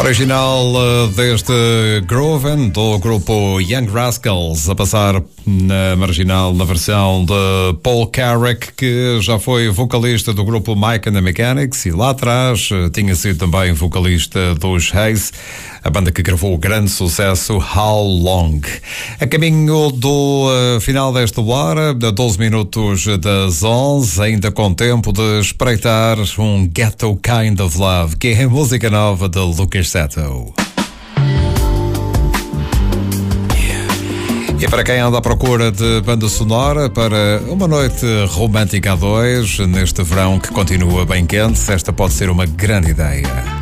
Original deste Groven, do grupo Young Rascals, a passar na marginal na versão de Paul Carrack, que já foi vocalista do grupo Mike and the Mechanics e lá atrás tinha sido também vocalista dos Haze, a banda que gravou o grande sucesso How Long. A caminho do final desta hora, 12 minutos das 11, ainda com tempo de espreitar um Ghetto Kind of Love, que é a música nova de Lucas Seto. E para quem anda à procura de banda sonora para uma noite romântica a dois, neste verão que continua bem quente, esta pode ser uma grande ideia.